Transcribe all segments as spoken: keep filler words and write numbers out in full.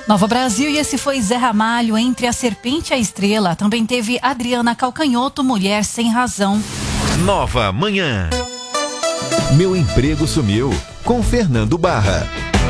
Nova Brasil, e esse foi Zé Ramalho, Entre a Serpente e a Estrela. Também teve Adriana Calcanhoto, Mulher Sem Razão. Nova Manhã. Meu emprego sumiu, com Fernando Barra.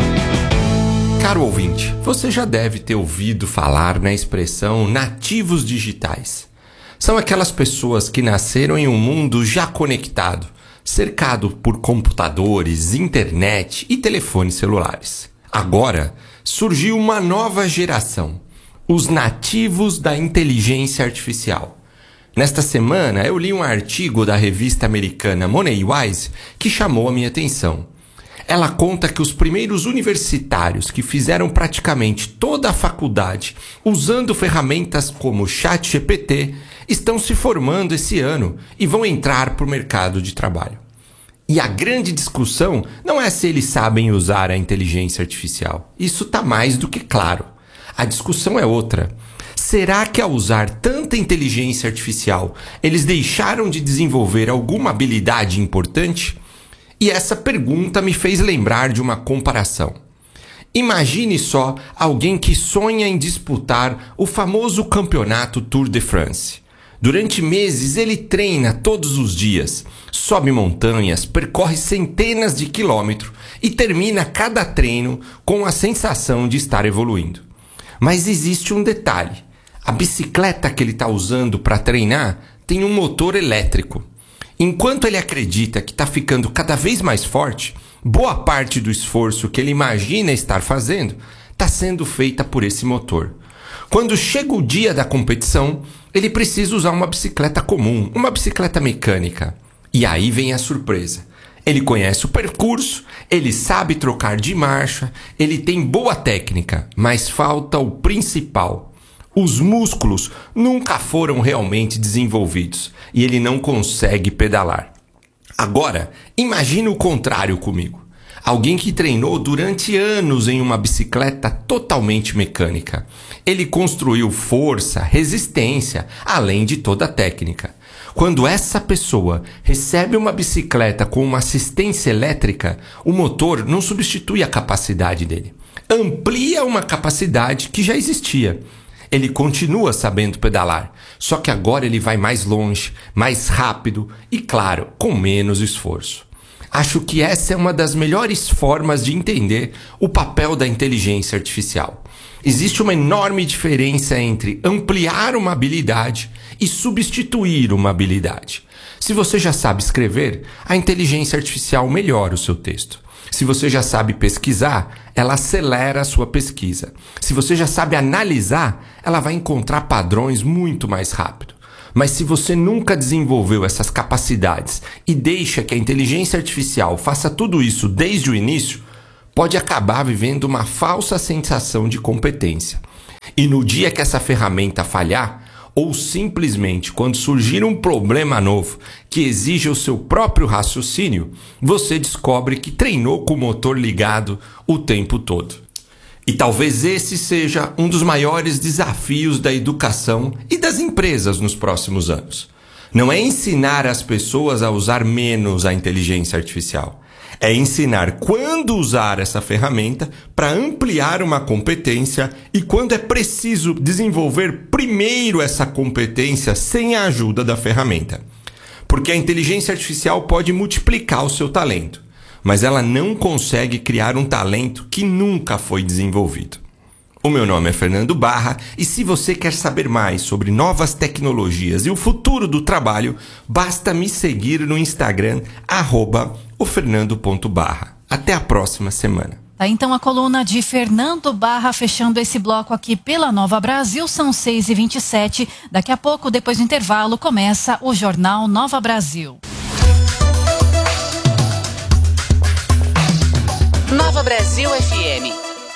Caro ouvinte, você já deve ter ouvido falar na expressão nativos digitais. São aquelas pessoas que nasceram em um mundo já conectado, cercado por computadores, internet e telefones celulares. Agora, surgiu uma nova geração, os nativos da inteligência artificial. Nesta semana, eu li um artigo da revista americana Moneywise que chamou a minha atenção. Ela conta que os primeiros universitários que fizeram praticamente toda a faculdade usando ferramentas como ChatGPT estão se formando esse ano e vão entrar para o mercado de trabalho. E a grande discussão não é se eles sabem usar a inteligência artificial. Isso está mais do que claro. A discussão é outra. Será que ao usar tanta inteligência artificial, eles deixaram de desenvolver alguma habilidade importante? E essa pergunta me fez lembrar de uma comparação. Imagine só alguém que sonha em disputar o famoso campeonato Tour de France. Durante meses ele treina todos os dias, sobe montanhas, percorre centenas de quilômetros e termina cada treino com a sensação de estar evoluindo. Mas existe um detalhe. A bicicleta que ele está usando para treinar tem um motor elétrico. Enquanto ele acredita que está ficando cada vez mais forte, boa parte do esforço que ele imagina estar fazendo está sendo feita por esse motor. Quando chega o dia da competição, ele precisa usar uma bicicleta comum, uma bicicleta mecânica. E aí vem a surpresa. Ele conhece o percurso, ele sabe trocar de marcha, ele tem boa técnica, mas falta o principal. Os músculos nunca foram realmente desenvolvidos e ele não consegue pedalar. Agora, imagine o contrário comigo. Alguém que treinou durante anos em uma bicicleta totalmente mecânica. Ele construiu força, resistência, além de toda a técnica. Quando essa pessoa recebe uma bicicleta com uma assistência elétrica, o motor não substitui a capacidade dele. Amplia uma capacidade que já existia. Ele continua sabendo pedalar, só que agora ele vai mais longe, mais rápido e, claro, com menos esforço. Acho que essa é uma das melhores formas de entender o papel da inteligência artificial. Existe uma enorme diferença entre ampliar uma habilidade e substituir uma habilidade. Se você já sabe escrever, a inteligência artificial melhora o seu texto. Se você já sabe pesquisar, ela acelera a sua pesquisa. Se você já sabe analisar, ela vai encontrar padrões muito mais rápido. Mas se você nunca desenvolveu essas capacidades e deixa que a inteligência artificial faça tudo isso desde o início, pode acabar vivendo uma falsa sensação de competência. E no dia que essa ferramenta falhar, ou simplesmente quando surgir um problema novo que exija o seu próprio raciocínio, você descobre que treinou com o motor ligado o tempo todo. E talvez esse seja um dos maiores desafios da educação e das empresas nos próximos anos. Não é ensinar as pessoas a usar menos a inteligência artificial. É ensinar quando usar essa ferramenta para ampliar uma competência e quando é preciso desenvolver primeiro essa competência sem a ajuda da ferramenta. Porque a inteligência artificial pode multiplicar o seu talento, mas ela não consegue criar um talento que nunca foi desenvolvido. O meu nome é Fernando Barra e se você quer saber mais sobre novas tecnologias e o futuro do trabalho, basta me seguir no Instagram, arroba o fernando ponto barra. Até a próxima semana. Tá, então a coluna de Fernando Barra fechando esse bloco aqui pela Nova Brasil, são seis e vinte e sete. Daqui a pouco, depois do intervalo, começa o Jornal Nova Brasil. Nova Brasil F M.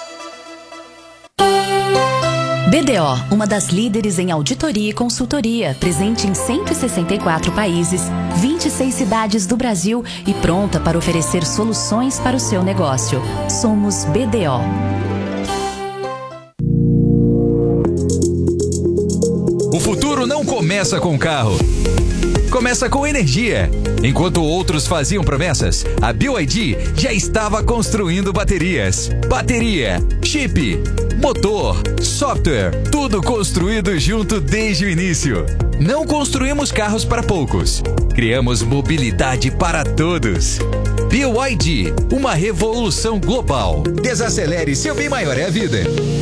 B D O, uma das líderes em auditoria e consultoria, presente em cento e sessenta e quatro países, vinte e seis cidades do Brasil e pronta para oferecer soluções para o seu negócio. Somos B D O. O futuro não começa com carro. Começa com energia. Enquanto outros faziam promessas, a B Y D já estava construindo baterias. Bateria, chip, motor, software, tudo construído junto desde o início. Não construímos carros para poucos. Criamos mobilidade para todos. B Y D, uma revolução global. Desacelere, seu bem maior é a vida.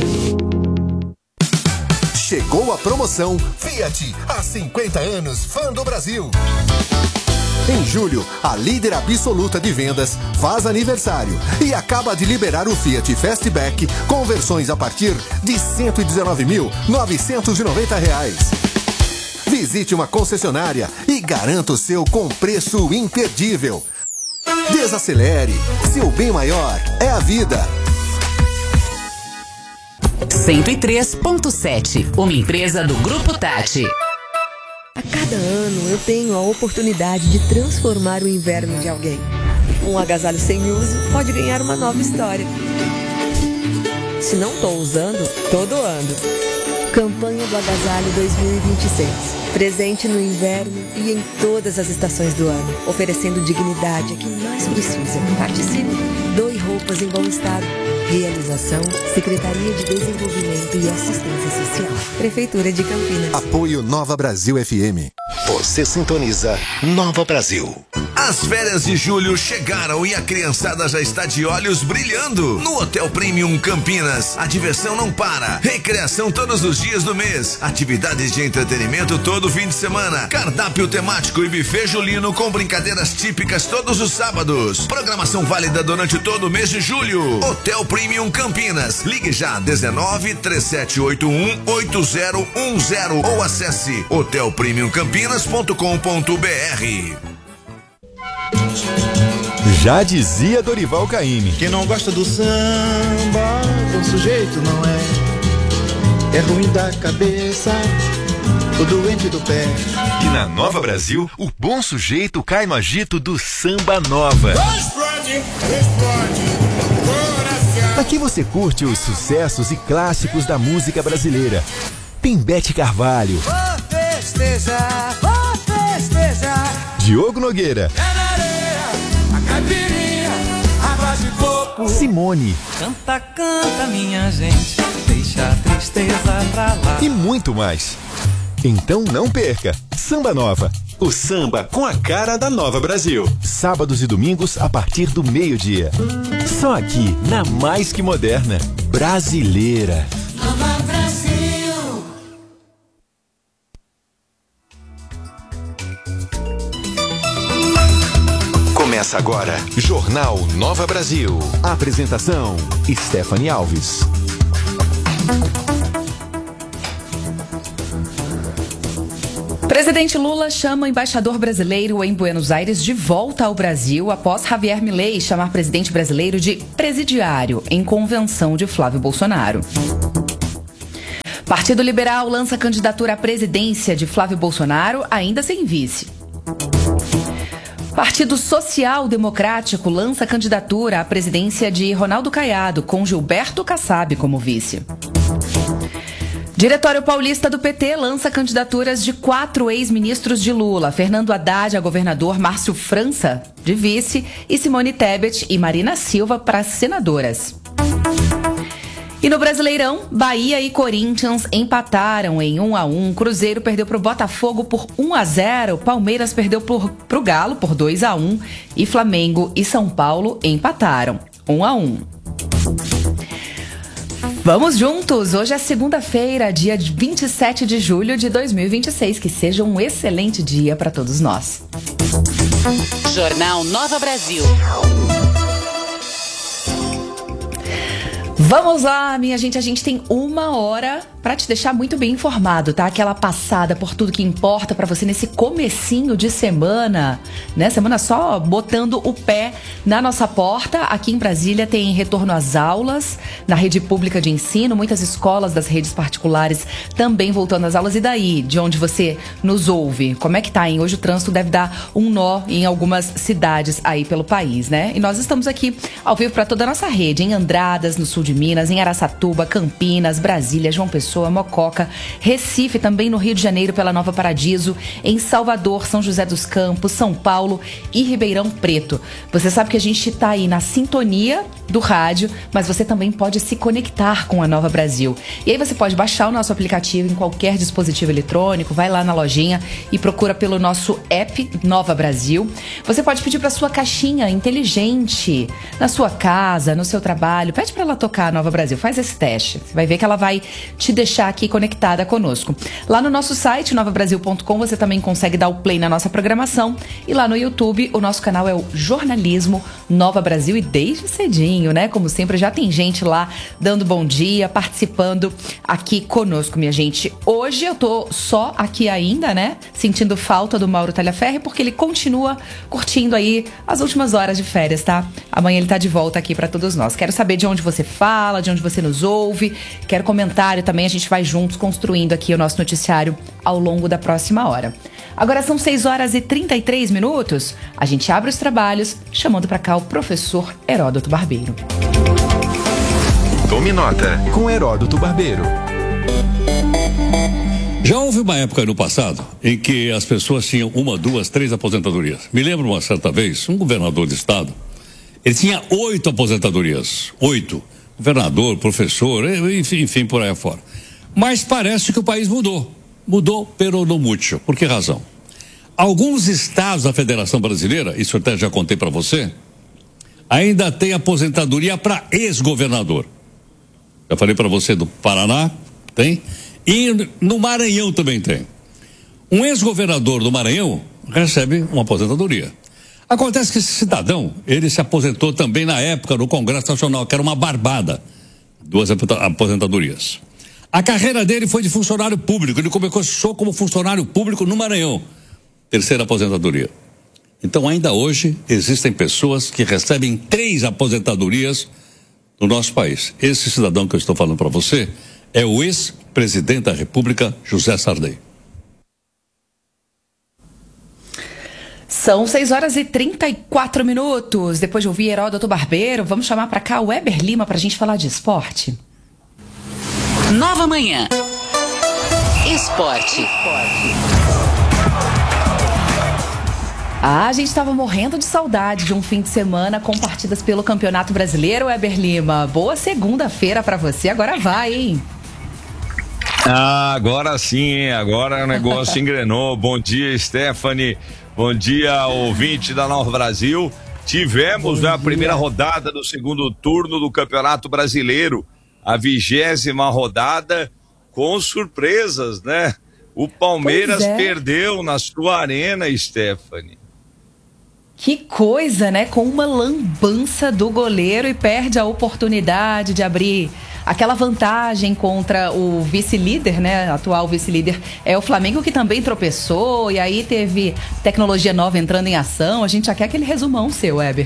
Chegou a promoção Fiat, há cinquenta anos, fã do Brasil. Em julho, a líder absoluta de vendas faz aniversário e acaba de liberar o Fiat Fastback com versões a partir de cento e dezenove mil novecentos e noventa reais. Visite uma concessionária e garanta o seu com preço imperdível. Desacelere, seu bem maior é a vida. cento e três ponto sete, uma empresa do Grupo Tati. A cada ano eu tenho a oportunidade de transformar o inverno de alguém. Um agasalho sem uso pode ganhar uma nova história. Se não estou usando, tô doando. Campanha do Agasalho dois mil e vinte e seis. Presente no inverno e em todas as estações do ano, oferecendo dignidade a quem mais precisa. Participe. Doe roupas em bom estado. Realização, Secretaria de Desenvolvimento e Assistência Social. Prefeitura de Campinas. Apoio Nova Brasil F M. Você sintoniza Nova Brasil. As férias de julho chegaram e a criançada já está de olhos brilhando. No Hotel Premium Campinas, a diversão não para. Recreação todos os dias do mês. Atividades de entretenimento todo fim de semana. Cardápio temático e buffet julino com brincadeiras típicas todos os sábados. Programação válida durante todo o mês de julho. Hotel Premium Campinas. Ligue já dezenove, três sete oito um, oito zero um zero ou acesse hotel premium campinas ponto com ponto b r. Já dizia Dorival Caymmi. Quem não gosta do samba, bom sujeito não é. É ruim da cabeça, o doente do pé. E na Nova Brasil, o bom sujeito cai no agito do Samba Nova. Explode, explode, coração. Aqui você curte os sucessos e clássicos da música brasileira. Tem Bete Carvalho. Vou festejar, vou festejar. Diogo Nogueira. É na areia, a caipirinha, água de coco. Simone. Canta, canta, minha gente, deixa a tristeza pra lá. E muito mais. Então não perca. Samba Nova. O samba com a cara da Nova Brasil. Sábados e domingos a partir do meio-dia. Só aqui, na Mais Que Moderna. Brasileira. Nova Brasil. Começa agora, Jornal Nova Brasil. Apresentação, Stephanie Alves. Presidente Lula chama o embaixador brasileiro em Buenos Aires de volta ao Brasil após Javier Milei chamar presidente brasileiro de presidiário em convenção de Flávio Bolsonaro. Partido Liberal lança candidatura à presidência de Flávio Bolsonaro, ainda sem vice. Partido Social Democrático lança candidatura à presidência de Ronaldo Caiado, com Gilberto Kassab como vice. Diretório Paulista do P T lança candidaturas de quatro ex-ministros de Lula: Fernando Haddad a governador, Márcio França de vice e Simone Tebet e Marina Silva para senadoras. E no Brasileirão, Bahia e Corinthians empataram em um a um. Cruzeiro perdeu para o Botafogo por um a zero. Palmeiras perdeu para o Galo por dois a um. E Flamengo e São Paulo empataram um a um. Vamos juntos! Hoje é segunda-feira, dia vinte e sete de julho de dois mil e vinte e seis. Que seja um excelente dia para todos nós. Jornal Nova Brasil. Vamos lá, minha gente, a gente tem uma hora para te deixar muito bem informado, tá? Aquela passada por tudo que importa para você nesse comecinho de semana, né? Semana só botando o pé na nossa porta. Aqui em Brasília tem retorno às aulas na rede pública de ensino, muitas escolas das redes particulares também voltando às aulas. E daí, de onde você nos ouve? Como é que tá, hein? Hoje o trânsito deve dar um nó em algumas cidades aí pelo país, né? E nós estamos aqui ao vivo para toda a nossa rede, em Andradas, no sul sul de Minas, em Araçatuba, Campinas, Brasília, João Pessoa, Mococa, Recife, também no Rio de Janeiro pela Nova Paradiso, em Salvador, São José dos Campos, São Paulo e Ribeirão Preto. Você sabe que a gente está aí na sintonia do rádio, mas você também pode se conectar com a Nova Brasil. E aí você pode baixar o nosso aplicativo em qualquer dispositivo eletrônico, vai lá na lojinha e procura pelo nosso app Nova Brasil. Você pode pedir para sua caixinha inteligente na sua casa, no seu trabalho, pede para ela tocar a Nova Brasil, faz esse teste. Você vai ver que ela vai te deixar aqui conectada conosco. Lá no nosso site, nova brasil ponto com, você também consegue dar o play na nossa programação. E lá no YouTube, o nosso canal é o Jornalismo Nova Brasil. E desde cedinho, né? Como sempre, já tem gente lá dando bom dia, participando aqui conosco, minha gente. Hoje eu tô só aqui ainda, né? Sentindo falta do Mauro Talhaferri, porque ele continua curtindo aí as últimas horas de férias, tá? Amanhã ele tá de volta aqui pra todos nós. Quero saber de onde você fala, de onde você nos ouve. Quero comentário também, a gente vai juntos construindo aqui o nosso noticiário ao longo da próxima hora. Agora são seis horas e trinta e três minutos. A gente abre os trabalhos, chamando pra cá o professor Heródoto Barbeiro. Tome nota com Heródoto Barbeiro. Já houve uma época no passado em que as pessoas tinham uma, duas, três aposentadorias. Me lembro uma certa vez, um governador de estado, ele tinha oito aposentadorias. Oito. Governador, professor, enfim, enfim, por aí afora. Mas parece que o país mudou. Mudou, pero no mucho. Por que razão? Alguns estados da Federação Brasileira, isso eu até já contei para você, ainda tem aposentadoria para ex-governador. Já falei para você do Paraná, tem. E no Maranhão também tem. Um ex-governador do Maranhão recebe uma aposentadoria. Acontece que esse cidadão, ele se aposentou também na época no Congresso Nacional, que era uma barbada. Duas aposentadorias. A carreira dele foi de funcionário público. Ele começou como funcionário público no Maranhão. Terceira aposentadoria. Então, ainda hoje, existem pessoas que recebem três aposentadorias no nosso país. Esse cidadão que eu estou falando para você é o ex-presidente da República, José Sarney. São seis horas e trinta e quatro minutos. Depois de ouvir Heródoto Barbeiro, vamos chamar para cá o Weber Lima para a gente falar de esporte. Nova Manhã. Esporte. Ah, a gente estava morrendo de saudade de um fim de semana com partidas pelo Campeonato Brasileiro, Weber Lima. Boa segunda-feira para você, agora vai, hein? Ah, agora sim, hein? Agora o negócio engrenou. Bom dia, Stephanie. Bom dia, ouvinte da Nova Brasil. Tivemos né, a primeira rodada do segundo turno do Campeonato Brasileiro. A vigésima rodada com surpresas, né? O Palmeiras é. perdeu na sua arena, Stephanie. Que coisa, né? Com uma lambança do goleiro e perde a oportunidade de abrir aquela vantagem contra o vice-líder, né? Atual vice-líder é o Flamengo, que também tropeçou. E aí teve tecnologia nova entrando em ação. A gente já quer aquele resumão seu, Weber.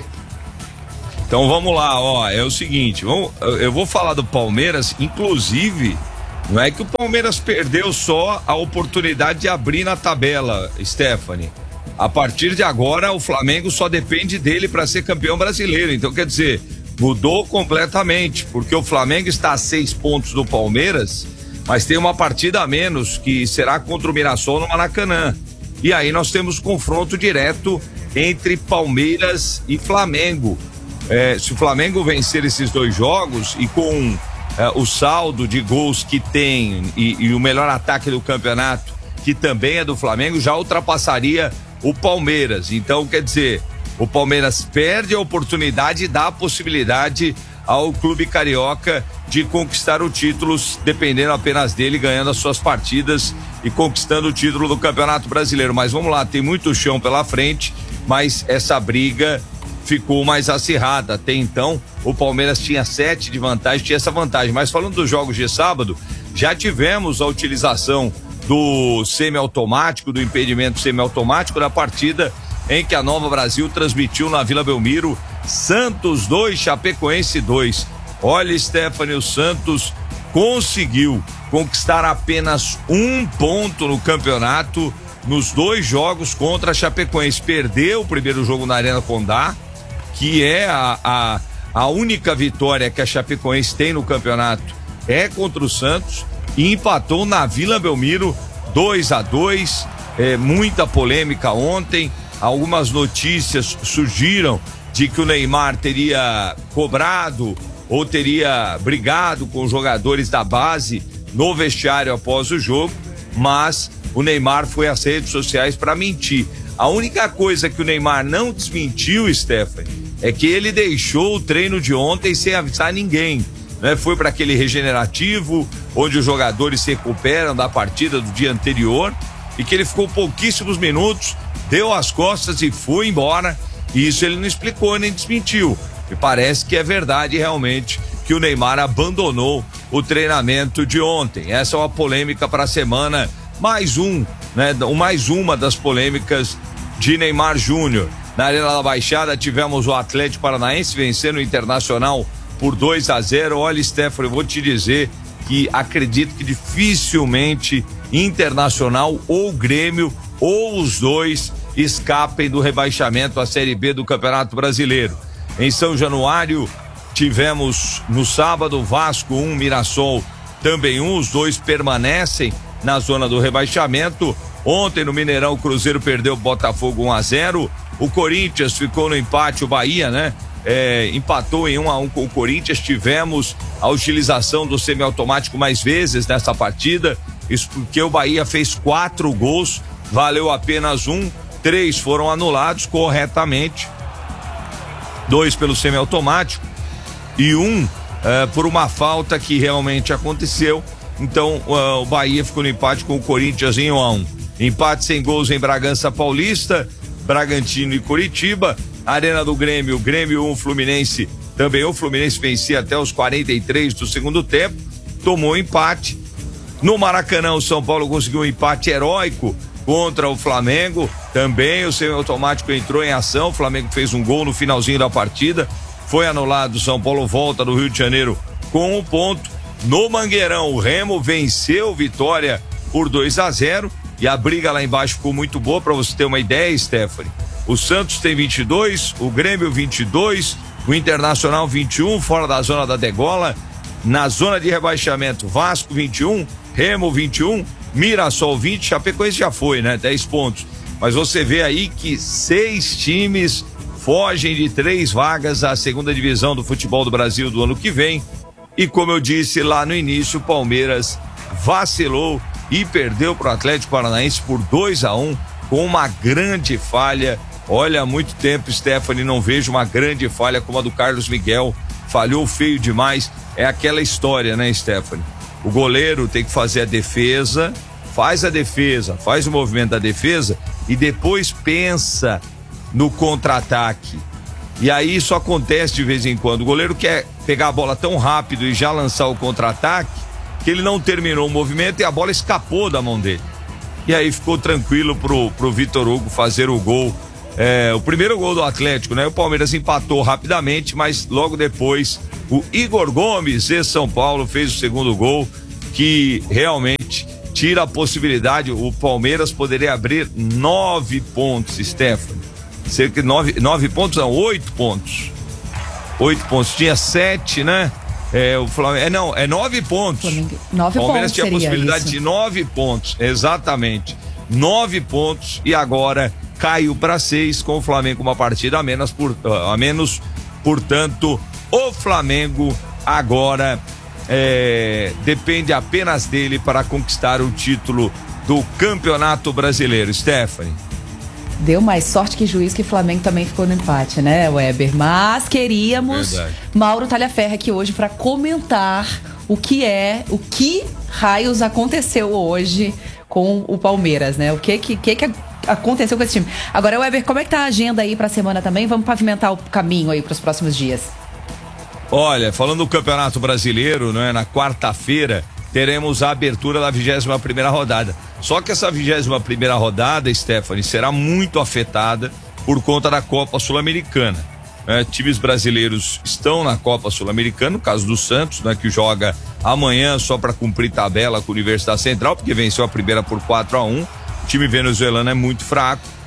Então vamos lá, ó, é o seguinte, vamos, eu vou falar do Palmeiras, inclusive, não é que o Palmeiras perdeu só a oportunidade de abrir na tabela, Stephanie. A partir de agora, o Flamengo só depende dele para ser campeão brasileiro. Então, quer dizer, mudou completamente, porque o Flamengo está a seis pontos do Palmeiras, mas tem uma partida a menos, que será contra o Mirassol no Maracanã. E aí nós temos confronto direto entre Palmeiras e Flamengo. É, se o Flamengo vencer esses dois jogos e com é, o saldo de gols que tem e, e o melhor ataque do campeonato, que também é do Flamengo, já ultrapassaria o Palmeiras. Então, quer dizer, o Palmeiras perde a oportunidade e dá a possibilidade ao clube carioca de conquistar o título, dependendo apenas dele, ganhando as suas partidas e conquistando o título do Campeonato Brasileiro. Mas vamos lá, tem muito chão pela frente, mas essa briga ficou mais acirrada. Até então, o Palmeiras tinha sete de vantagem, tinha essa vantagem. Mas falando dos jogos de sábado, já tivemos a utilização do semiautomático, do impedimento semiautomático da partida em que a Nova Brasil transmitiu na Vila Belmiro Santos dois, Chapecoense dois. Olha, Stephanie, o Santos conseguiu conquistar apenas um ponto no campeonato nos dois jogos contra a Chapecoense. Perdeu o primeiro jogo na Arena Condá, que é a, a, A única vitória que a Chapecoense tem no campeonato é contra o Santos e empatou na Vila Belmiro dois a dois. É, muita polêmica ontem. Algumas notícias surgiram de que o Neymar teria cobrado ou teria brigado com os jogadores da base no vestiário após o jogo, mas o Neymar foi às redes sociais para mentir. A única coisa que o Neymar não desmentiu, Stephanie, é que ele deixou o treino de ontem sem avisar ninguém, né? Foi para aquele regenerativo, onde os jogadores se recuperam da partida do dia anterior, e que ele ficou pouquíssimos minutos, deu as costas e foi embora. E isso ele não explicou nem desmentiu. E parece que é verdade realmente que o Neymar abandonou o treinamento de ontem. Essa é uma polêmica para a semana, mais um, né? Mais uma das polêmicas de Neymar Júnior. Na Arena da Baixada tivemos o Atlético Paranaense vencendo o Internacional por dois a zero. Olha, Stephanie, eu vou te dizer que acredito que dificilmente Internacional ou Grêmio ou os dois escapem do rebaixamento à Série B do Campeonato Brasileiro. Em São Januário tivemos no sábado Vasco um, Mirassol também um, os dois permanecem na zona do rebaixamento. Ontem no Mineirão o Cruzeiro perdeu o Botafogo um a zero. O Corinthians ficou no empate, o Bahia, né? É, empatou em um a um com o Corinthians. Tivemos a utilização do semiautomático mais vezes nessa partida. Isso porque o Bahia fez quatro gols, valeu apenas um, três foram anulados corretamente, dois pelo semiautomático e um é, por uma falta que realmente aconteceu. Então uh, o Bahia ficou no empate com o Corinthians em um a um. Empate sem gols em Bragança Paulista, Bragantino e Curitiba. Arena do Grêmio, Grêmio um, Fluminense também. O Fluminense vencia até os quarenta e três do segundo tempo, tomou empate. No Maracanã, o São Paulo conseguiu um empate heróico contra o Flamengo. Também o semiautomático entrou em ação. O Flamengo fez um gol no finalzinho da partida, foi anulado. O São Paulo volta do Rio de Janeiro com um ponto. No Mangueirão, o Remo venceu Vitória por dois a zero. E a briga lá embaixo ficou muito boa, para você ter uma ideia, Stephanie. O Santos tem vinte e dois, o Grêmio vinte e dois, o Internacional vinte e um, fora da zona da degola. Na zona de rebaixamento, Vasco vinte e um, Remo vinte e um, Mirassol vinte, Chapecoense já foi, né? dez pontos. Mas você vê aí que seis times fogem de três vagas à segunda divisão do futebol do Brasil do ano que vem. E como eu disse lá no início, o Palmeiras vacilou e perdeu para o Atlético Paranaense por dois a um, com uma grande falha. Olha, há muito tempo, Stephanie, não vejo uma grande falha como a do Carlos Miguel. Falhou feio demais. É aquela história, né, Stephanie? O goleiro tem que fazer a defesa, faz a defesa, faz o movimento da defesa e depois pensa no contra-ataque. E aí isso acontece de vez em quando. O goleiro quer pegar a bola tão rápido e já lançar o contra-ataque que ele não terminou o movimento e a bola escapou da mão dele. E aí ficou tranquilo pro, pro Vitor Hugo fazer o gol, é, o primeiro gol do Atlético, né? O Palmeiras empatou rapidamente, mas logo depois o Igor Gomes, de São Paulo, fez o segundo gol, que realmente tira a possibilidade. O Palmeiras poderia abrir nove pontos, Stephanie. Cerca de nove, nove pontos, não, oito pontos. Oito pontos, tinha sete, né? É, o Flamengo, é, não, é nove pontos. Nove o Palmeiras pontos tinha a possibilidade isso. de nove pontos, exatamente. Nove pontos e agora caiu para seis com o Flamengo uma partida a menos, por, a menos. Portanto, o Flamengo agora é, depende apenas dele para conquistar o título do Campeonato Brasileiro. Stephanie. Deu mais sorte que juiz que Flamengo também ficou no empate, né, Weber? Mas queríamos Verdade. Mauro Talhaferra aqui hoje para comentar o que é, o que raios aconteceu hoje com o Palmeiras, né? O que que, que, que aconteceu com esse time? Agora, Weber, como é que tá a agenda aí para a semana também? Vamos pavimentar o caminho aí para os próximos dias. Olha, falando do Campeonato Brasileiro, né, na quarta-feira teremos a abertura da vigésima primeira rodada. Só que essa vigésima primeira rodada, Stephanie, será muito afetada por conta da Copa Sul-Americana. É, times brasileiros estão na Copa Sul-Americana, no caso do Santos, né, que joga amanhã só para cumprir tabela com a Universidade Central, porque venceu a primeira por quatro a um. O time venezuelano é muito fraco.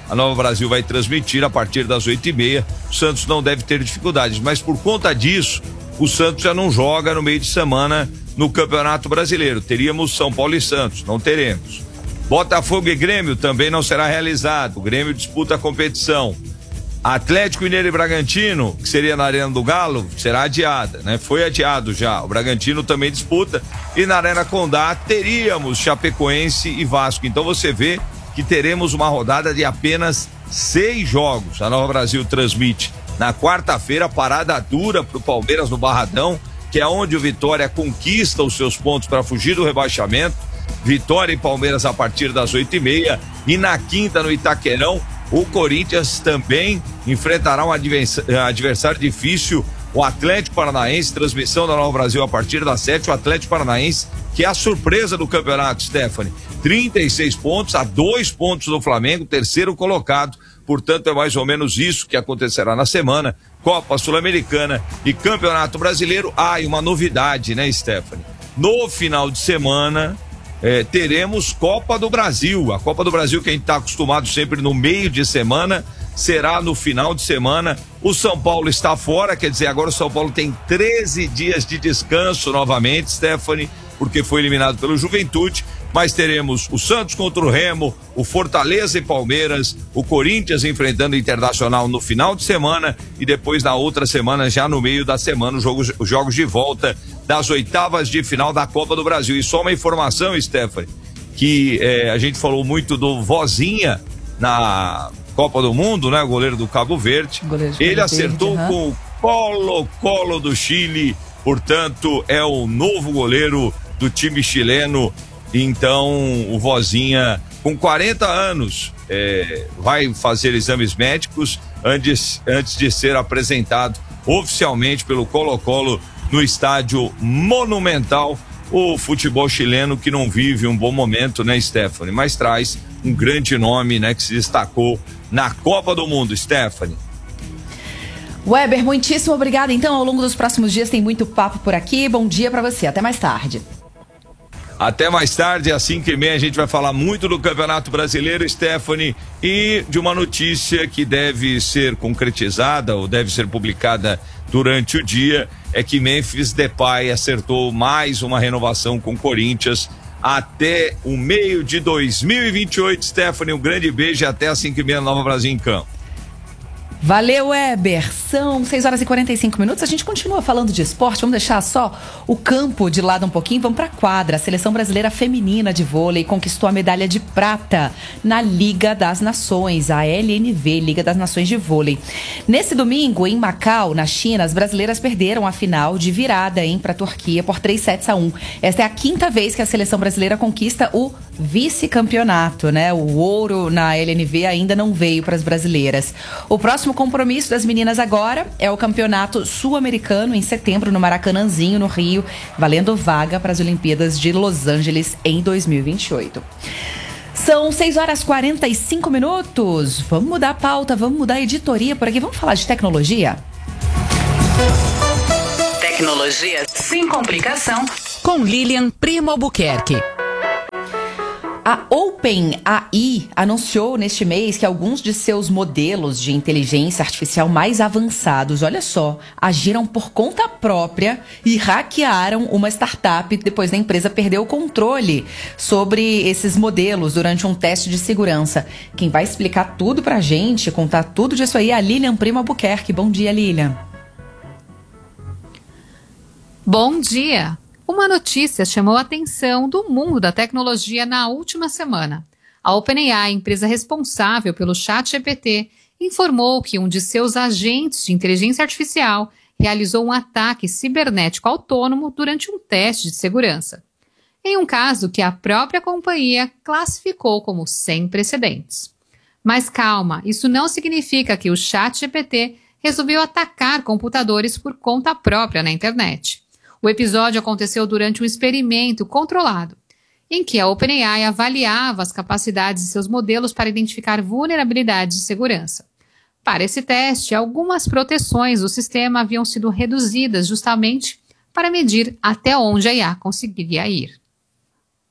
A Nova Brasil vai transmitir a partir das oito e meia. O Santos não deve ter dificuldades, mas por conta disso, o Santos já não joga no meio de semana no Campeonato Brasileiro. Teríamos São Paulo e Santos, não teremos. Botafogo e Grêmio também não será realizado. O Grêmio disputa a competição. Atlético Mineiro e Bragantino, que seria na Arena do Galo, será adiada, né? Foi adiado já. O Bragantino também disputa. E na Arena Condá teríamos Chapecoense e Vasco. Então você vê que teremos uma rodada de apenas seis jogos. A Nova Brasil transmite na quarta-feira, parada dura pro Palmeiras no Barradão, que é onde o Vitória conquista os seus pontos para fugir do rebaixamento. Vitória e Palmeiras a partir das oito e meia. E na quinta, no Itaquerão, o Corinthians também enfrentará um adversário difícil, o Atlético Paranaense. Transmissão da Nova Brasil a partir das sete. O Atlético Paranaense, que é a surpresa do campeonato, Stephanie. trinta e seis pontos, a dois pontos do Flamengo, terceiro colocado. Portanto, é mais ou menos isso que acontecerá na semana. Copa Sul-Americana e Campeonato Brasileiro. Ah, e uma novidade, né, Stephanie? No final de semana, É, teremos Copa do Brasil. A Copa do Brasil, que a gente está acostumado sempre no meio de semana, será no final de semana. O São Paulo está fora, quer dizer, agora o São Paulo tem treze dias de descanso novamente, Stephanie, porque foi eliminado pelo Juventude. Mas teremos o Santos contra o Remo, o Fortaleza e Palmeiras, o Corinthians enfrentando o Internacional no final de semana e depois na outra semana, já no meio da semana, os jogos, os jogos de volta das oitavas de final da Copa do Brasil. E só uma informação, Stephanie, que eh, a gente falou muito do Vozinha na Copa do Mundo, né? O goleiro do Cabo Verde. Goleiro Ele Cabo acertou Verde, com uhum. o Colo-Colo do Chile, portanto é o novo goleiro do time chileno. Então o Vozinha, com quarenta anos, é, vai fazer exames médicos antes, antes de ser apresentado oficialmente pelo Colo-Colo no estádio Monumental. O futebol chileno que não vive um bom momento, né, Stephanie? Mas traz um grande nome, né, que se destacou na Copa do Mundo, Stephanie. Weber, muitíssimo obrigada. Então, ao longo dos próximos dias tem muito papo por aqui. Bom dia pra você. Até mais tarde. Até mais tarde, às cinco e meia, a gente vai falar muito do Campeonato Brasileiro, Stephanie, e de uma notícia que deve ser concretizada ou deve ser publicada durante o dia, é que Memphis Depay acertou mais uma renovação com o Corinthians até o meio de dois mil e vinte e oito. Stephanie, um grande beijo e até às cinco e meia, Nova Brasil em campo. Valeu, Weber. São seis horas e quarenta e cinco minutos. A gente continua falando de esporte. Vamos deixar só o campo de lado um pouquinho. Vamos para a quadra. A Seleção Brasileira Feminina de Vôlei conquistou a medalha de prata na Liga das Nações, a L N V, Liga das Nações de Vôlei. Nesse domingo, em Macau, na China, as brasileiras perderam a final de virada para a Turquia por três sets a um. Esta é a quinta vez que a Seleção Brasileira conquista o vice-campeonato, né? O ouro na L N V ainda não veio para as brasileiras. O próximo compromisso das meninas agora é o Campeonato Sul-Americano em setembro no Maracanãzinho, no Rio, valendo vaga para as Olimpíadas de Los Angeles em dois mil e vinte e oito. São seis horas e quarenta e cinco minutos. Vamos mudar a pauta, vamos mudar a editoria por aqui. Vamos falar de tecnologia? Tecnologia sem complicação com Lilian Primo Albuquerque. A OpenAI anunciou neste mês que alguns de seus modelos de inteligência artificial mais avançados, olha só, agiram por conta própria e hackearam uma startup depois da empresa perder o controle sobre esses modelos durante um teste de segurança. Quem vai explicar tudo pra gente, contar tudo disso aí é a Lilian Primo Albuquerque. Bom dia, Lilian. Bom dia. Uma notícia chamou a atenção do mundo da tecnologia na última semana. A OpenAI, empresa responsável pelo ChatGPT, informou que um de seus agentes de inteligência artificial realizou um ataque cibernético autônomo durante um teste de segurança, em um caso que a própria companhia classificou como sem precedentes. Mas calma, isso não significa que o ChatGPT resolveu atacar computadores por conta própria na internet. O episódio aconteceu durante um experimento controlado, em que a OpenAI avaliava as capacidades de seus modelos para identificar vulnerabilidades de segurança. Para esse teste, algumas proteções do sistema haviam sido reduzidas justamente para medir até onde a I A conseguiria ir.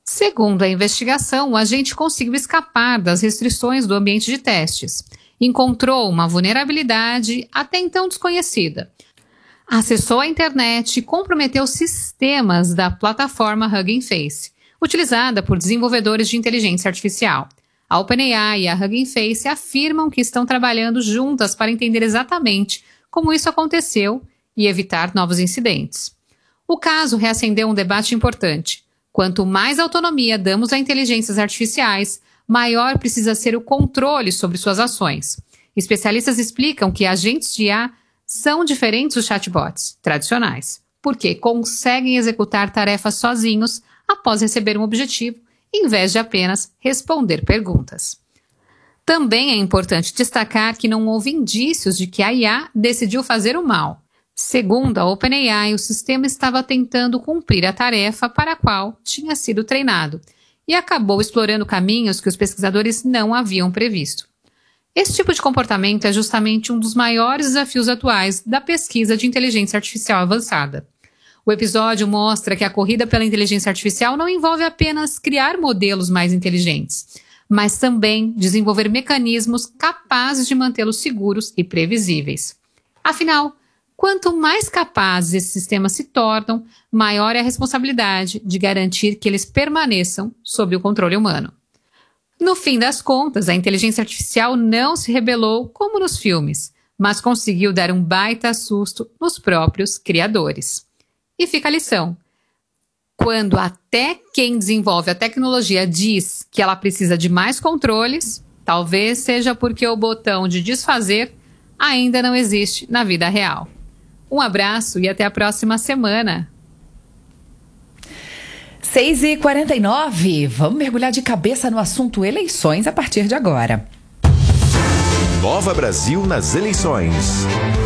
Segundo a investigação, o agente conseguiu escapar das restrições do ambiente de testes. Encontrou uma vulnerabilidade até então desconhecida. Acessou a internet e comprometeu sistemas da plataforma Hugging Face, utilizada por desenvolvedores de inteligência artificial. A OpenAI e a Hugging Face afirmam que estão trabalhando juntas para entender exatamente como isso aconteceu e evitar novos incidentes. O caso reacendeu um debate importante. Quanto mais autonomia damos a inteligências artificiais, maior precisa ser o controle sobre suas ações. Especialistas explicam que agentes de I A são diferentes dos chatbots tradicionais, porque conseguem executar tarefas sozinhos após receber um objetivo, em vez de apenas responder perguntas. Também é importante destacar que não houve indícios de que a I A decidiu fazer o mal. Segundo a OpenAI, o sistema estava tentando cumprir a tarefa para a qual tinha sido treinado e acabou explorando caminhos que os pesquisadores não haviam previsto. Esse tipo de comportamento é justamente um dos maiores desafios atuais da pesquisa de inteligência artificial avançada. O episódio mostra que a corrida pela inteligência artificial não envolve apenas criar modelos mais inteligentes, mas também desenvolver mecanismos capazes de mantê-los seguros e previsíveis. Afinal, quanto mais capazes esses sistemas se tornam, maior é a responsabilidade de garantir que eles permaneçam sob o controle humano. No fim das contas, a inteligência artificial não se rebelou como nos filmes, mas conseguiu dar um baita susto nos próprios criadores. E fica a lição. Quando até quem desenvolve a tecnologia diz que ela precisa de mais controles, talvez seja porque o botão de desfazer ainda não existe na vida real. Um abraço e até a próxima semana. seis e quarenta e nove, vamos mergulhar de cabeça no assunto eleições a partir de agora. Nova Brasil nas eleições.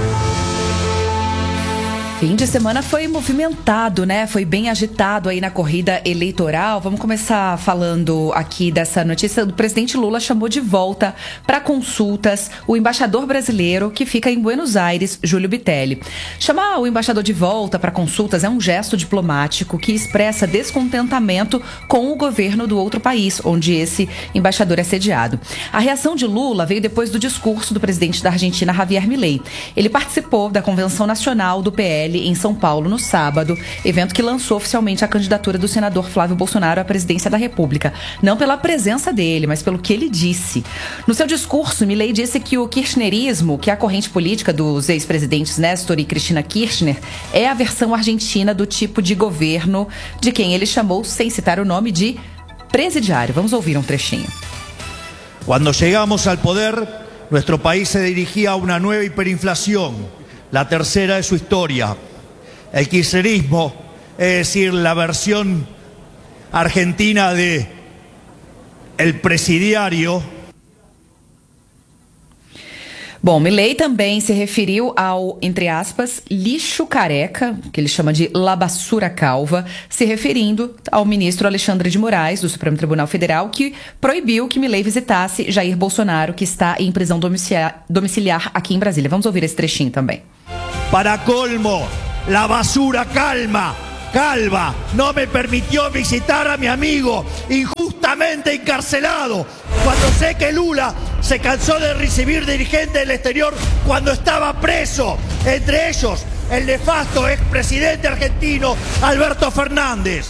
Fim de semana foi movimentado, né? Foi bem agitado aí na corrida eleitoral. Vamos começar falando aqui dessa notícia. O presidente Lula chamou de volta para consultas o embaixador brasileiro que fica em Buenos Aires, Júlio Bitelli. Chamar o embaixador de volta para consultas é um gesto diplomático que expressa descontentamento com o governo do outro país, onde esse embaixador é sediado. A reação de Lula veio depois do discurso do presidente da Argentina, Javier Milei. Ele participou da Convenção Nacional do P L em São Paulo no sábado, evento que lançou oficialmente a candidatura do senador Flávio Bolsonaro à presidência da República. Não pela presença dele, mas pelo que ele disse. No seu discurso, Milei disse que o kirchnerismo, que é a corrente política dos ex-presidentes Néstor e Cristina Kirchner, é a versão argentina do tipo de governo de quem ele chamou, sem citar o nome, de presidiário. Vamos ouvir um trechinho. Quando chegamos ao poder, nosso país se dirigia a uma nova hiperinflação. La tercera de su historia. El kirchnerismo, es decir, la versión argentina de el presidiario. Bom, Milei também se referiu ao, entre aspas, lixo careca, que ele chama de la basura calva, se referindo ao ministro Alexandre de Moraes, do Supremo Tribunal Federal, que proibiu que Milei visitasse Jair Bolsonaro, que está em prisão domiciliar, domiciliar aqui em Brasília. Vamos ouvir esse trechinho também. Para colmo, la basura calma, calva, no me permitió visitar a mi amigo injustamente encarcelado. Cuando sé que Lula se cansó de recibir dirigentes del exterior cuando estaba preso, entre ellos el nefasto expresidente argentino Alberto Fernández.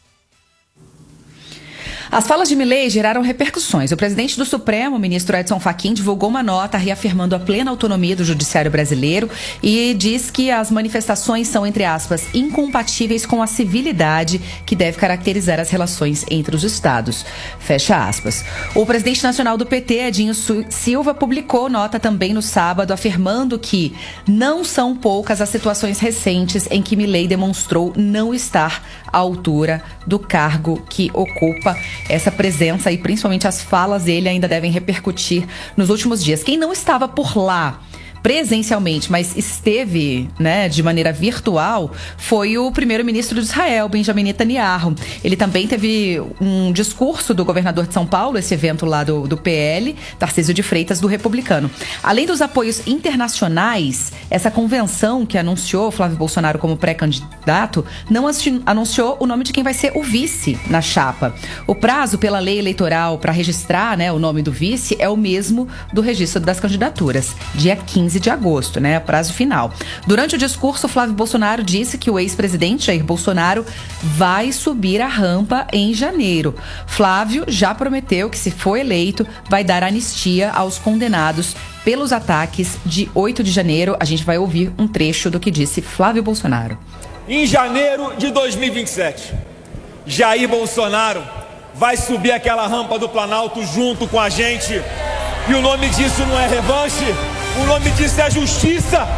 As falas de Milei geraram repercussões. O presidente do Supremo, o ministro Edson Fachin, divulgou uma nota reafirmando a plena autonomia do judiciário brasileiro e diz que as manifestações são, entre aspas, incompatíveis com a civilidade que deve caracterizar as relações entre os estados. Fecha aspas. O presidente nacional do P T, Edinho Silva, publicou nota também no sábado afirmando que não são poucas as situações recentes em que Milei demonstrou não estar à altura do cargo que ocupa. Essa presença e principalmente as falas dele ainda devem repercutir nos últimos dias. Quem não estava por lá presencialmente, mas esteve, né, de maneira virtual, foi o primeiro-ministro de Israel, Benjamin Netanyahu. Ele também teve um discurso do governador de São Paulo, esse evento lá do, do P L, Tarcísio de Freitas, do Republicano. Além dos apoios internacionais, essa convenção que anunciou Flávio Bolsonaro como pré-candidato não anunciou o nome de quem vai ser o vice na chapa. O prazo pela lei eleitoral para registrar, né, o nome do vice é o mesmo do registro das candidaturas, dia quinze de agosto, né, prazo final. Durante o discurso, Flávio Bolsonaro disse que o ex-presidente Jair Bolsonaro vai subir a rampa em janeiro. Flávio já prometeu que, se for eleito, vai dar anistia aos condenados pelos ataques de oito de janeiro. A gente vai ouvir um trecho do que disse Flávio Bolsonaro. Em janeiro de dois mil e vinte e sete, Jair Bolsonaro vai subir aquela rampa do Planalto junto com a gente. E o nome disso não é revanche, o nome disso é justiça.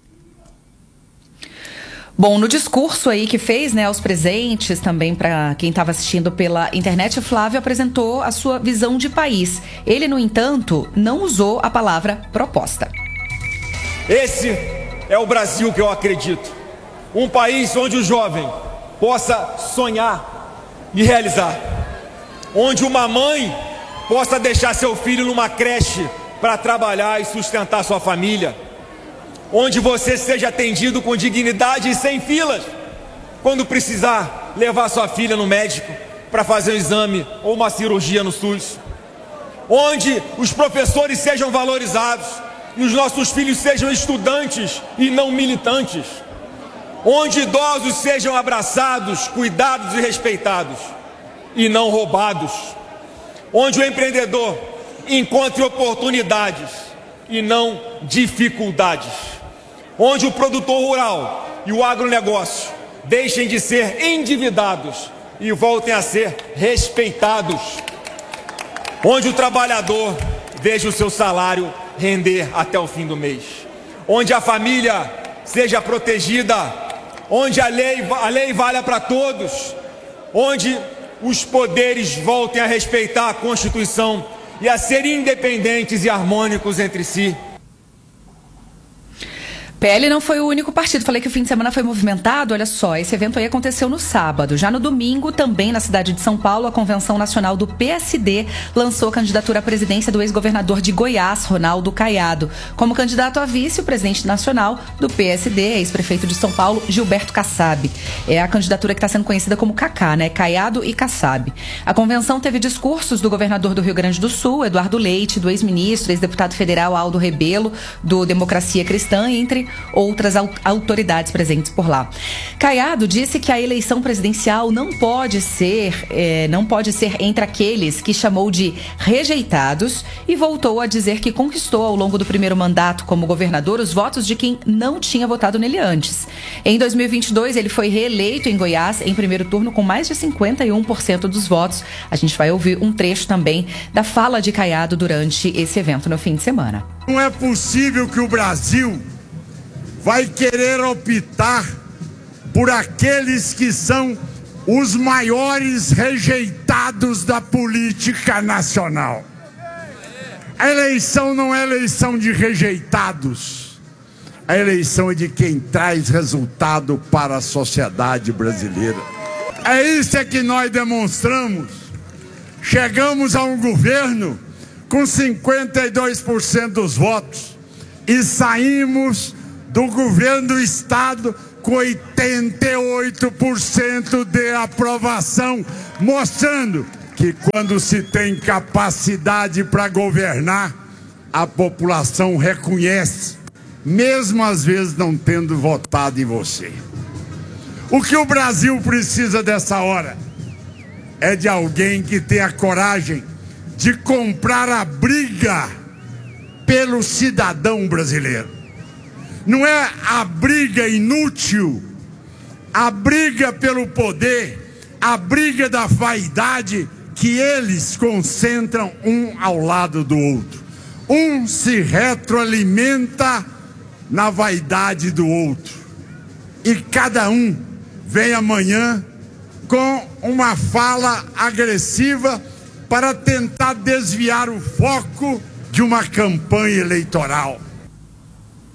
Bom, no discurso aí que fez, né, aos presentes, também para quem estava assistindo pela internet, Flávio apresentou a sua visão de país. Ele, no entanto, não usou a palavra proposta. Esse é o Brasil que eu acredito. Um país onde o jovem possa sonhar e realizar. Onde uma mãe possa deixar seu filho numa creche para trabalhar e sustentar sua família. Onde você seja atendido com dignidade e sem filas, quando precisar levar sua filha no médico para fazer um exame ou uma cirurgia no SUS. Onde os professores sejam valorizados e os nossos filhos sejam estudantes e não militantes. Onde idosos sejam abraçados, cuidados e respeitados e não roubados. Onde o empreendedor encontre oportunidades e não dificuldades. Onde o produtor rural e o agronegócio deixem de ser endividados e voltem a ser respeitados. Onde o trabalhador veja o seu salário render até o fim do mês. Onde a família seja protegida. Onde a lei, a lei valha para todos. Onde os poderes voltem a respeitar a Constituição e a ser independentes e harmônicos entre si. P L não foi o único partido. Falei que o fim de semana foi movimentado. Olha só, esse evento aí aconteceu no sábado. Já no domingo, também na cidade de São Paulo, a Convenção Nacional do P S D lançou a candidatura à presidência do ex-governador de Goiás, Ronaldo Caiado. Como candidato a vice, o presidente nacional do P S D, ex-prefeito de São Paulo, Gilberto Kassab. É a candidatura que está sendo conhecida como Cacá, né? Caiado e Kassab. A convenção teve discursos do governador do Rio Grande do Sul, Eduardo Leite, do ex-ministro, ex-deputado federal Aldo Rebelo, do Democracia Cristã, entre outras autoridades presentes por lá. Caiado disse que a eleição presidencial não pode ser, é, não pode ser entre aqueles que chamou de rejeitados e voltou a dizer que conquistou ao longo do primeiro mandato como governador os votos de quem não tinha votado nele antes. Em dois mil e vinte e dois, ele foi reeleito em Goiás em primeiro turno com mais de cinquenta e um por cento dos votos. A gente vai ouvir um trecho também da fala de Caiado durante esse evento no fim de semana. Não é possível que o Brasil vai querer optar por aqueles que são os maiores rejeitados da política nacional. A eleição não é eleição de rejeitados. A eleição é de quem traz resultado para a sociedade brasileira. É isso é que nós demonstramos. Chegamos a um governo com cinquenta e dois por cento dos votos e saímos do governo do estado com oitenta e oito por cento de aprovação, mostrando que quando se tem capacidade para governar, a população reconhece, mesmo às vezes não tendo votado em você. O que o Brasil precisa dessa hora é de alguém que tenha coragem de comprar a briga pelo cidadão brasileiro. Não é a briga inútil, a briga pelo poder, a briga da vaidade que eles concentram um ao lado do outro. Um se retroalimenta na vaidade do outro. E cada um vem amanhã com uma fala agressiva para tentar desviar o foco de uma campanha eleitoral.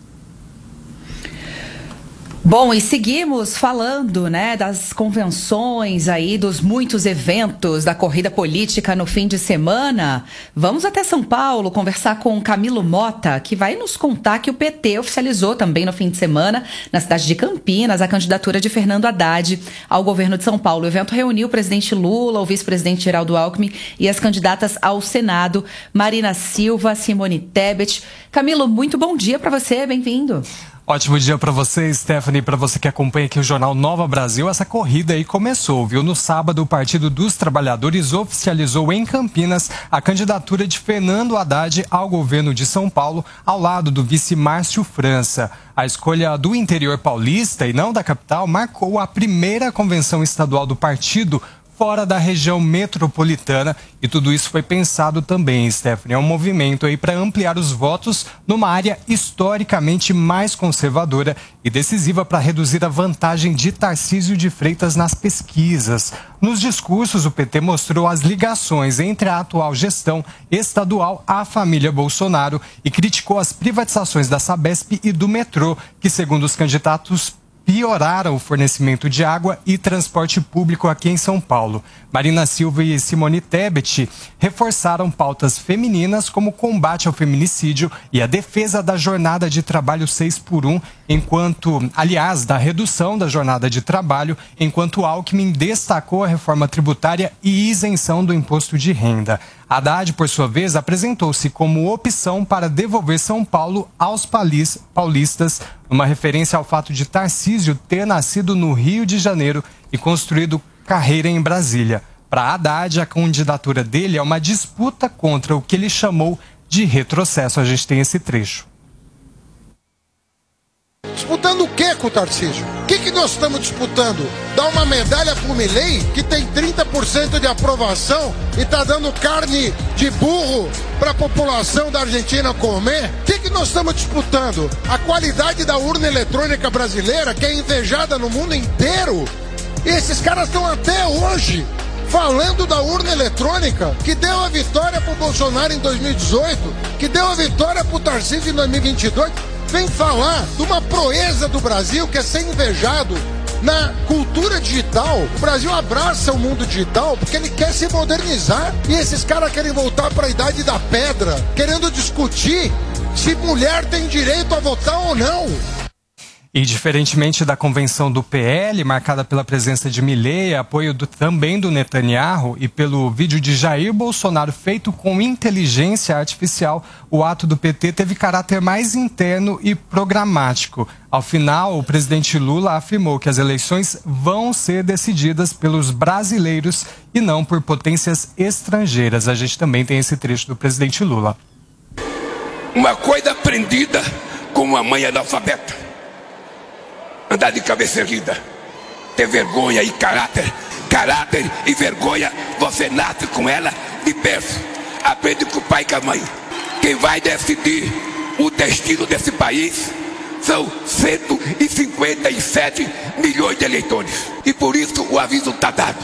Bom, e seguimos falando, né, das convenções aí, dos muitos eventos da corrida política no fim de semana. Vamos até São Paulo conversar com Camilo Mota, que vai nos contar que o P T oficializou também no fim de semana, na cidade de Campinas, a candidatura de Fernando Haddad ao governo de São Paulo. O evento reuniu o presidente Lula, o vice-presidente Geraldo Alckmin e as candidatas ao Senado, Marina Silva, Simone Tebet. Camilo, muito bom dia para você, bem-vindo. Ótimo dia para você, Stephanie, para você que acompanha aqui o Jornal Nova Brasil. Essa corrida aí começou, viu? No sábado, o Partido dos Trabalhadores oficializou em Campinas a candidatura de Fernando Haddad ao governo de São Paulo, ao lado do vice Márcio França. A escolha do interior paulista e não da capital marcou a primeira convenção estadual do partido fora da região metropolitana, e tudo isso foi pensado também, Stephanie. É um movimento aí para ampliar os votos numa área historicamente mais conservadora e decisiva para reduzir a vantagem de Tarcísio de Freitas nas pesquisas. Nos discursos, o P T mostrou as ligações entre a atual gestão estadual à família Bolsonaro e criticou as privatizações da Sabesp e do metrô, que, segundo os candidatos, pioraram o fornecimento de água e transporte público aqui em São Paulo. Marina Silva e Simone Tebet reforçaram pautas femininas como o combate ao feminicídio e a defesa da jornada de trabalho seis por um, enquanto, aliás, da redução da jornada de trabalho, enquanto Alckmin destacou a reforma tributária e isenção do imposto de renda. Haddad, por sua vez, apresentou-se como opção para devolver São Paulo aos paulistas, uma referência ao fato de Tarcísio ter nascido no Rio de Janeiro e construído carreira em Brasília. Para Haddad, a candidatura dele é uma disputa contra o que ele chamou de retrocesso. A gente tem esse trecho. Disputando o que com o Tarcísio? O que, que nós estamos disputando? Dar uma medalha pro Milei, que tem trinta por cento de aprovação e está dando carne de burro para a população da Argentina comer? O que, que nós estamos disputando? A qualidade da urna eletrônica brasileira, que é invejada no mundo inteiro. E esses caras estão até hoje falando da urna eletrônica, que deu a vitória pro Bolsonaro em dois mil e dezoito, que deu a vitória pro Tarcísio em dois mil e vinte e dois. Vem falar de uma proeza do Brasil que é ser invejado na cultura digital. O Brasil abraça o mundo digital porque ele quer se modernizar. E esses caras querem voltar para a idade da pedra, querendo discutir se mulher tem direito a votar ou não. E diferentemente da convenção do P L, marcada pela presença de Milei, apoio do, também do Netanyahu e pelo vídeo de Jair Bolsonaro feito com inteligência artificial, o ato do P T teve caráter mais interno e programático. Ao final, o presidente Lula afirmou que as eleições vão ser decididas pelos brasileiros e não por potências estrangeiras. A gente também tem esse trecho do presidente Lula. Uma coisa aprendida com uma mãe analfabeta. Andar de cabeça erguida, ter vergonha e caráter, caráter e vergonha, você nasce com ela de berço, aprende com o pai e com a mãe. Quem vai decidir o destino desse país são cento e cinquenta e sete milhões de eleitores. E por isso o aviso está dado.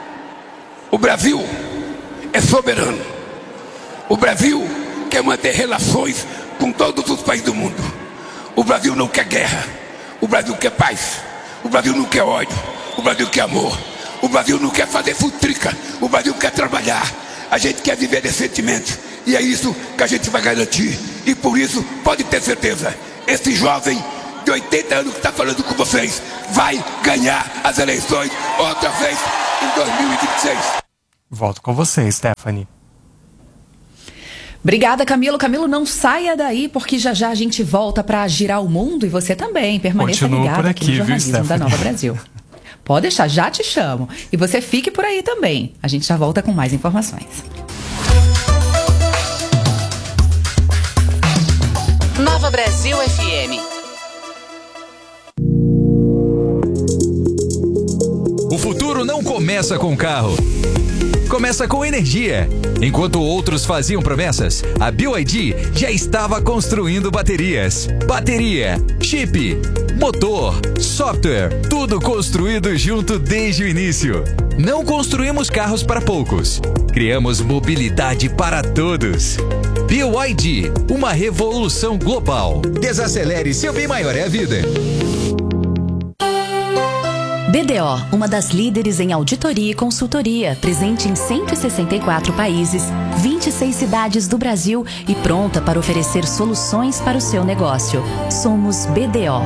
O Brasil é soberano. O Brasil quer manter relações com todos os países do mundo. O Brasil não quer guerra. O Brasil quer paz, o Brasil não quer ódio, o Brasil quer amor, o Brasil não quer fazer futrica, o Brasil quer trabalhar, a gente quer viver decentemente, e é isso que a gente vai garantir, e por isso, pode ter certeza, esse jovem de oitenta anos que está falando com vocês, vai ganhar as eleições outra vez em dois mil e vinte e seis. Volto com você, Stephanie. Obrigada, Camilo. Camilo, não saia daí, porque já já a gente volta para girar o mundo e você também. Permaneça Continuo ligado por aqui, aqui no jornalismo viu, da Nova Brasil. Pode deixar, já te chamo. E você fique por aí também. A gente já volta com mais informações. Nova Brasil F M. O futuro não começa com carro. Começa com energia. Enquanto outros faziam promessas, a B Y D já estava construindo baterias. Bateria, chip, motor, software, tudo construído junto desde o início. Não construímos carros para poucos. Criamos mobilidade para todos. B Y D, uma revolução global. Desacelere, seu bem maior é a vida. B D O, uma das líderes em auditoria e consultoria, presente em cento e sessenta e quatro países, vinte e seis cidades do Brasil e pronta para oferecer soluções para o seu negócio. Somos B D O.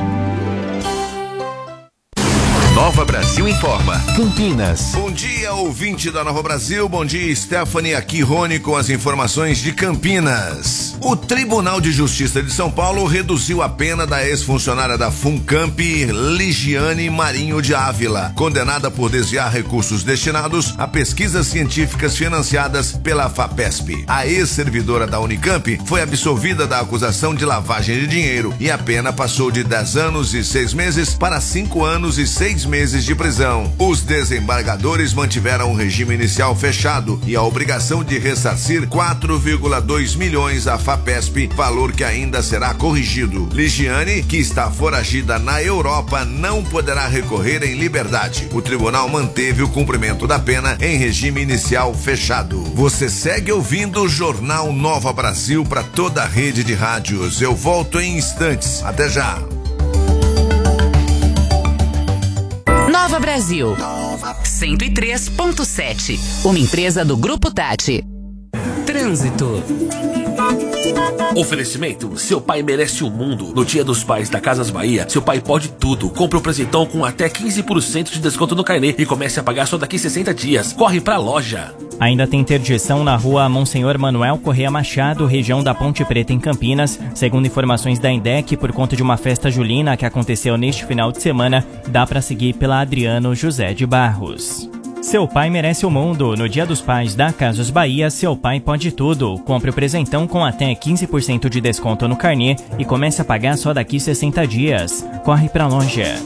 Nova Brasil informa. Campinas. Bom dia, ouvinte da Nova Brasil. Bom dia, Stephanie. Aqui, Rony, com as informações de Campinas. O Tribunal de Justiça de São Paulo reduziu a pena da ex-funcionária da Funcamp, Ligiane Marinho de Ávila, condenada por desviar recursos destinados a pesquisas científicas financiadas pela FAPESP. A ex-servidora da Unicamp foi absolvida da acusação de lavagem de dinheiro e a pena passou de dez anos e seis meses para cinco anos e seis meses de prisão. Os desembargadores mantiveram o regime inicial fechado e a obrigação de ressarcir quatro vírgula dois milhões à FAPESP, valor que ainda será corrigido. Ligiane, que está foragida na Europa, não poderá recorrer em liberdade. O tribunal manteve o cumprimento da pena em regime inicial fechado. Você segue ouvindo o Jornal Nova Brasil para toda a rede de rádios. Eu volto em instantes. Até já. Nova Brasil, cento e três ponto sete, uma empresa do Grupo Tati. Trânsito. Oferecimento: seu pai merece o mundo. No Dia dos Pais da Casas Bahia, seu pai pode tudo. Compre o presentão com até quinze por cento de desconto no carnê e comece a pagar só daqui sessenta dias. Corre pra loja. Ainda tem interdição na rua Monsenhor Manuel Correia Machado, região da Ponte Preta, em Campinas. Segundo informações da INDEC, por conta de uma festa julina que aconteceu neste final de semana, dá para seguir pela Adriano José de Barros. Seu pai merece o mundo. No Dia dos Pais da Casas Bahia, seu pai pode tudo. Compre o presentão com até quinze por cento de desconto no carnê e comece a pagar só daqui sessenta dias. Corre pra loja.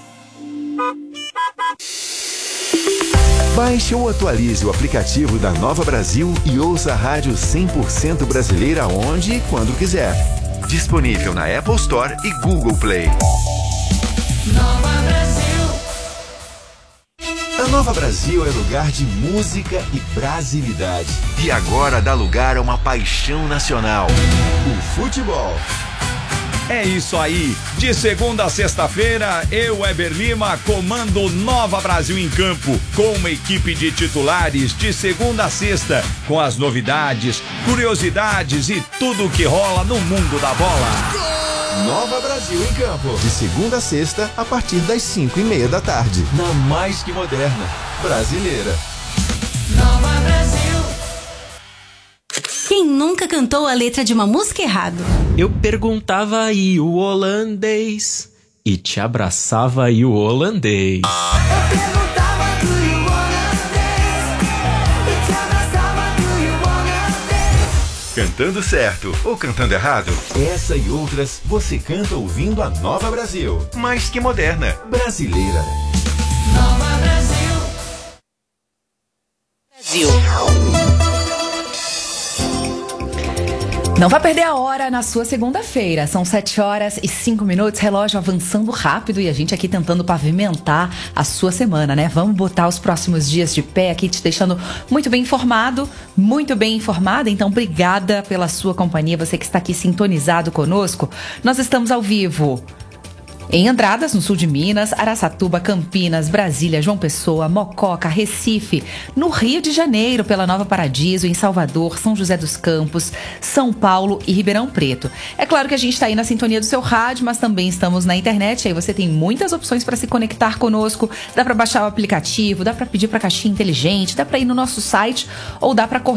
Baixe ou atualize o aplicativo da Nova Brasil e ouça a rádio cem por cento brasileira onde e quando quiser. Disponível na Apple Store e Google Play. Nova Brasil. A Nova Brasil é lugar de música e brasilidade. E agora dá lugar a uma paixão nacional: o futebol. É isso aí, de segunda a sexta-feira, eu, Weber Lima, comando Nova Brasil em Campo, com uma equipe de titulares de segunda a sexta, com as novidades, curiosidades e tudo o que rola no mundo da bola. Nova Brasil em Campo, de segunda a sexta, a partir das cinco e meia da tarde, na mais que moderna, brasileira. Nova Brasil. Quem nunca cantou a letra de uma música errado? Eu perguntava aí o holandês e te abraçava aí o holandês. Eu perguntava do you holandês e te abraçava do you holandês. Cantando certo ou cantando errado? Essa e outras você canta ouvindo a Nova Brasil, mais que moderna, brasileira. Nova Brasil. Brasil. Não vai perder a hora na sua segunda-feira. São sete horas e cinco minutos, relógio avançando rápido e a gente aqui tentando pavimentar a sua semana, né? Vamos botar os próximos dias de pé aqui, te deixando muito bem informado, muito bem informada. Então, obrigada pela sua companhia, você que está aqui sintonizado conosco. Nós estamos ao vivo em Andradas, no sul de Minas, Araçatuba, Campinas, Brasília, João Pessoa, Mococa, Recife, no Rio de Janeiro, pela Nova Paradiso, em Salvador, São José dos Campos, São Paulo e Ribeirão Preto. É claro que a gente está aí na sintonia do seu rádio, mas também estamos na internet, aí você tem muitas opções para se conectar conosco, dá para baixar o aplicativo, dá para pedir para caixinha inteligente, dá para ir no nosso site ou dá para correr